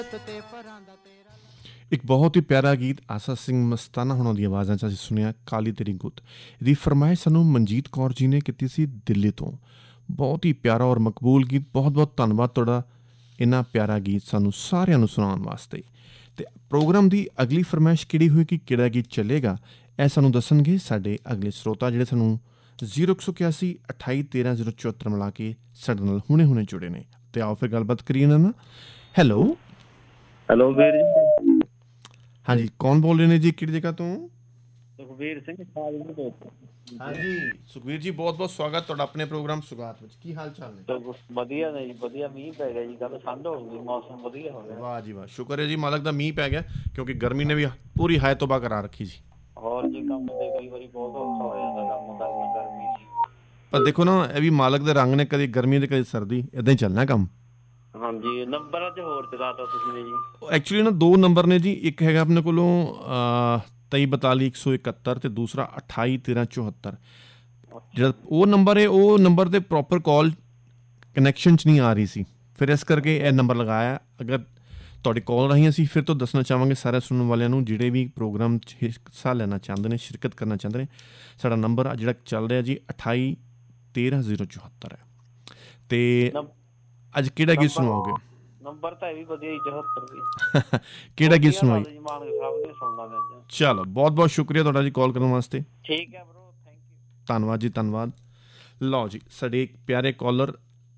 ਇੱਕ ਬਹੁਤ ਹੀ ਪਿਆਰਾ ਗੀਤ ਆਸਾ ਸਿੰਘ ਮਸਤਾਨਾ ਹੁਣਾਂ ਦੀ ਆਵਾਜ਼ਾਂ 'ਚ ਅਸੀਂ ਸੁਣਿਆ ਕਾਲੀ ਤੇਰੀ ਗੁੱਤ। ਇਹਦੀ ਫਰਮਾਇਸ਼ ਸਾਨੂੰ ਮਨਜੀਤ ਕੌਰ ਜੀ ਨੇ ਕੀਤੀ ਸੀ ਦਿੱਲੀ ਤੋਂ। ਬਹੁਤ ਹੀ ਪਿਆਰਾ ਔਰ ਮਕਬੂਲ ਗੀਤ। ਬਹੁਤ ਬਹੁਤ ਧੰਨਵਾਦ ਤੁਹਾਡਾ ਇੰਨਾ ਪਿਆਰਾ ਗੀਤ ਸਾਨੂੰ ਸਾਰਿਆਂ ਨੂੰ ਸੁਣਾਉਣ ਵਾਸਤੇ। ਅਤੇ ਪ੍ਰੋਗਰਾਮ ਦੀ ਅਗਲੀ ਫਰਮਾਇਸ਼ ਕਿਹੜੀ ਹੋਏਗੀ, ਕਿਹੜਾ ਗੀਤ ਚੱਲੇਗਾ, ਇਹ ਸਾਨੂੰ ਦੱਸਣਗੇ ਸਾਡੇ ਅਗਲੇ ਸਰੋਤਾ ਜਿਹੜੇ ਸਾਨੂੰ 0181 28 13 074 ਮਿਲਾ ਕੇ ਸਾਡੇ ਨਾਲ ਹੁਣੇ ਜੁੜੇ ਨੇ। ਅਤੇ ਆਓ ਫਿਰ ਗੱਲਬਾਤ ਕਰੀਏ ਇਹਨਾਂ ਨਾਲ। ਹੈਲੋ ਵੀਰ ਜੀ। ਹਾਂਜੀ, ਕੌਣ ਬੋਲ ਰਹੇ ਨੇ ਜੀ, ਕਿਹੜੀ ਜਗ੍ਹਾ ਤੋਂ? ਸੁਖਵੀਰ ਸਿੰਘ ਫਾਜ਼ਿਲਕਾ ਤੋਂ। ਹਾਂਜੀ ਸੁਖਵੀਰ ਜੀ, ਬਹੁਤ ਬਹੁਤ ਸਵਾਗਤ ਤੁਹਾਡਾ ਆਪਣੇ ਪ੍ਰੋਗਰਾਮ ਸੁਗਾਤ ਵਿੱਚ। ਕੀ ਹਾਲ ਚਾਲ ਨੇ? ਵਧੀਆ ਨੇ ਜੀ, ਵਧੀਆ। ਮੀਂਹ ਪੈ ਗਿਆ ਜੀ, ਕੱਲ੍ਹ ਠੰਡ ਹੋ ਗਈ, ਮੌਸਮ ਵਧੀਆ ਹੋ ਗਿਆ। ਵਾਹ ਜੀ ਵਾਹ, ਸ਼ੁਕਰ ਹੈ ਜੀ ਮਾਲਕ ਦਾ ਮੀਂਹ ਪੈ ਗਿਆ, ਕਿਉਂਕਿ ਗਰਮੀ ਨੇ ਵੀ ਪੂਰੀ ਹਾਇ ਤੋਬਾ ਕਰਾ ਰੱਖੀ ਜੀ। ਹੋਰ ਜੀ, ਕੰਮ ਤੇ ਕਈ ਵਾਰੀ ਬਹੁਤ ਔਖਾ ਹੋ ਜਾਂਦਾ ਕੰਮ ਕਰਨਾ ਗਰਮੀ 'ਚ। ਪਰ ਦੇਖੋ ਨਾ, ਇਹ ਵੀ ਮਾਲਕ ਦੇ ਰੰਗ ਨੇ, ਕਦੇ ਗਰਮੀ ਤੇ ਕਦੇ ਸਰਦੀ, ਇੱਦਾਂ ਹੀ ਚੱਲਣਾ ਕੰਮ। ਹਾਂਜੀ, ਨੰਬਰ ਅੱਜ ਹੋਰ ਚਲਾਤਾ ਤੁਸੀਂ ਨੇ ਜੀ। ਐਕਚੁਅਲੀ ਨਾ 2 ਨੰਬਰ ਨੇ ਜੀ। ਇੱਕ ਹੈਗਾ ਆਪਣੇ ਕੋਲੋਂ 23 42 171 ਅਤੇ ਦੂਸਰਾ 28 13 74। ਜਿਹੜਾ ਉਹ ਨੰਬਰ ਹੈ, ਉਹ ਨੰਬਰ 'ਤੇ ਪ੍ਰੋਪਰ ਕਾਲ ਕਨੈਕਸ਼ਨ 'ਚ ਨਹੀਂ ਆ ਰਹੀ ਸੀ, ਫਿਰ ਇਸ ਕਰਕੇ ਇਹ ਨੰਬਰ ਲਗਾਇਆ। ਅਗਰ ਤੁਹਾਡੀ ਕਾਲ ਰਾਹੀਂ ਅਸੀਂ ਫਿਰ ਤੋਂ ਦੱਸਣਾ ਚਾਹਾਂਗੇ ਸਾਰੇ ਸੁਣਨ ਵਾਲਿਆਂ ਨੂੰ, ਜਿਹੜੇ ਵੀ ਪ੍ਰੋਗਰਾਮ 'ਚ ਹਿੱਸਾ ਲੈਣਾ ਚਾਹੁੰਦੇ ਨੇ, ਸ਼ਿਰਕਤ ਕਰਨਾ ਚਾਹੁੰਦੇ ਨੇ, ਸਾਡਾ ਨੰਬਰ ਜਿਹੜਾ ਚੱਲ ਰਿਹਾ ਜੀ 28 13 074 ਹੈ। ਅਤੇ ਅੱਜ ਕਿਹੜਾ ਗੀਤ ਸੁਣਾਓਗੇ? ਨੰਬਰ ਤਾਂ ਇਹ ਵੀ ਵਧੀਆ ਜੀ, 74 ਕਿਹੜਾ ਗੀਤ ਸੁਣਾਈ? ਚਲੋ, ਬਹੁਤ ਬਹੁਤ ਸ਼ੁਕਰੀਆ ਤੁਹਾਡਾ ਜੀ ਕਾਲ ਕਰਨ ਵਾਸਤੇ। ਠੀਕ ਹੈ ਬ్రో, ਥੈਂਕ ਯੂ। ਧੰਨਵਾਦ ਜੀ, ਧੰਨਵਾਦ। ਲਓ ਜੀ, ਸਾਡੇ ਇੱਕ ਪਿਆਰੇ ਕਾਲਰ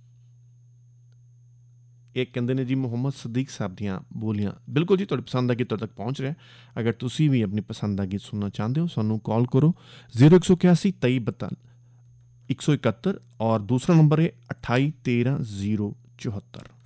ਇਹ ਕਹਿੰਦੇ ਨੇ ਜੀ ਮੁਹੰਮਦ ਸਦੀਕ ਸਾਹਿਬ ਦੀਆਂ ਬੋਲੀਆਂ। ਬਿਲਕੁਲ ਜੀ, ਤੁਹਾਡੀ ਪਸੰਦ ਦਾ ਗੀਤ ਤੁਹਾਡੇ ਤੱਕ ਪਹੁੰਚ ਰਿਹਾ। ਅਗਰ ਤੁਸੀਂ ਵੀ ਆਪਣੀ ਪਸੰਦ ਦਾ ਗੀਤ ਸੁਣਨਾ ਚਾਹੁੰਦੇ ਹੋ, ਸਾਨੂੰ ਕਾਲ ਕਰੋ 0181 23 42 171 ਔਰ ਦੂਸਰਾ ਨੰਬਰ ਹੈ 28 13 074।